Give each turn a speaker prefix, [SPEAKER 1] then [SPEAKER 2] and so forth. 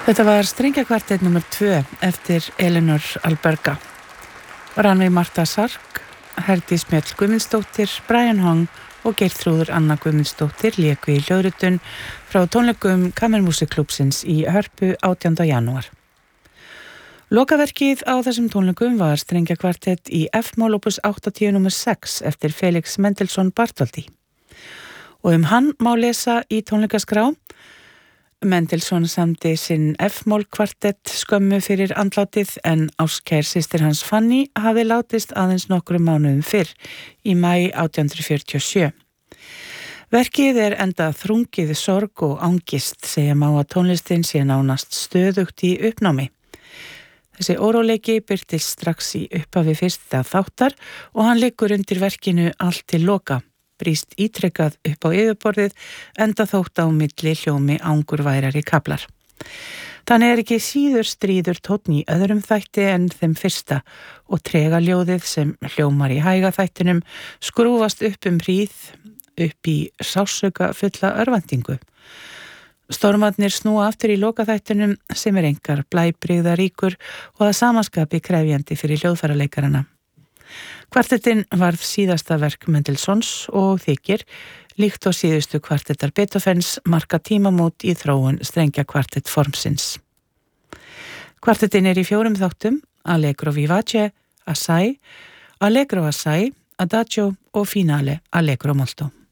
[SPEAKER 1] Þetta var strengjakvartett nr. 2 eftir Eleanor Alberga. Rannveig Marta Sark, Herdís Mjöll Guðmundsdóttir, Brian Hong og Geirþrúður Anna Guðmundsdóttir léku í hljóðritun frá tónleikum Kammermúsikklúbbsins í Hörpu 18. janúar. Lokaverkið á þessum tónleikum var strengjakvartett í F-mól opus 80 nr. 6 eftir Felix Mendelssohn Bartholdy. Og hann má lesa í tónleikaskrá. Mendelssohn samdi sinn F-mól kvartett skömmu fyrir andlátið en ástkær systir hans Fanny hafði látist aðeins nokkrum mánuðum fyrr í maí 1847. Verkið enda þrungið sorg og angist, segja má að tónlistin sé nánast stöðugt í uppnámi. Þessi óróleiki birtist strax í upphafi fyrsta þáttar og hann liggur undir verkinu allt til loka. Brýst ítrekkað upp á yfirborðið enda þótt á milli hljómi angurværari kaflar. Þannig ekki síður stríður tónn í öðrum þætti en þeim fyrsta og trega ljóðið sem hljómar í hæga þættinum skrúfast upp hríð upp í sársauka fulla örvæntingu. Stormarnir snúa aftur í lokaþættinum sem engar blæbrigðaríkur og að samaskapi krefjandi fyrir hljóðfæraleikarana. Kvartettin varð síðasta verk Mendelssohns og þykir, líkt og síðustu kvartettar Beethovens, marka tímamót í þróun strengjakvartett formsins. Kvartettin í 4 þáttum, Allegro vivace, Assai, Allegro assai, Adagio og Finale Allegro molto.